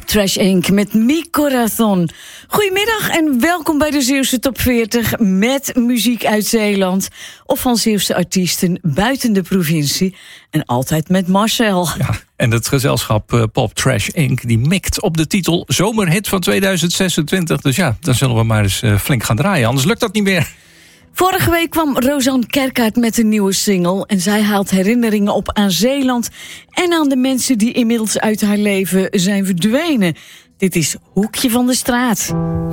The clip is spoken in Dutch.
Trash Inc. met Mi Corazon. Goedemiddag en welkom bij de Zeeuwse Top 40 met muziek uit Zeeland of van Zeeuwse artiesten buiten de provincie. En altijd met Marcel. Ja, en het gezelschap Pop Trash Inc. die mikt op de titel Zomerhit van 2026. Dus ja, dan zullen we maar eens flink gaan draaien. Anders lukt dat niet meer. Vorige week kwam Rosanne Kerkaert met een nieuwe single en zij haalt herinneringen op aan Zeeland en aan de mensen die inmiddels uit haar leven zijn verdwenen. Dit is Hoekje van de Straat.